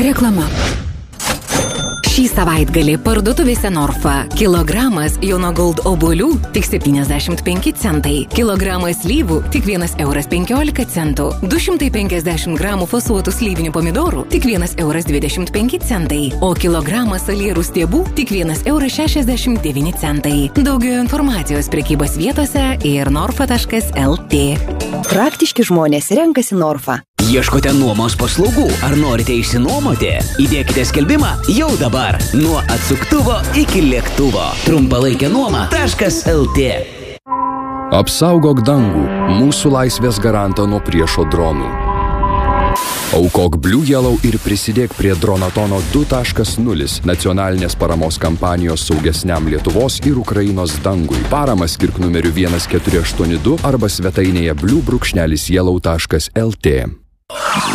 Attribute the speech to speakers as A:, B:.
A: Reklama. Šį savaitgalį parduotuvėse Norfa. Kilogramas Jono Gold obuolių tik 75 centai. Kilogramas slyvų tik 1,15 €. 250 gramų fasuotų slyvinių pomidorų tik 1,25 €. O kilogramas salierų stiebų tik 1,69 €. Daugiau informacijos prekybos vietose ir norfa.lt.
B: Praktiški žmonės renkasi Norfa.
C: Ieškote nuomos paslaugų ar norite išsinuomoti? Įdėkite skelbimą jau dabar. Nuo atsuktuvo iki lėktuvo. Trumpalaikė nuoma.lt.
D: Apsaugok dangų, mūsų laisvės garantą nuo priešo dronų. Aukok Blue Yellow ir prisidėk prie Dronatono 2.0 nacionalinės paramos kampanijos saugesniam Lietuvos ir Ukrainos dangui. Paramą skirk numeriu 1482 arba svetainėje blue-yellow.lt.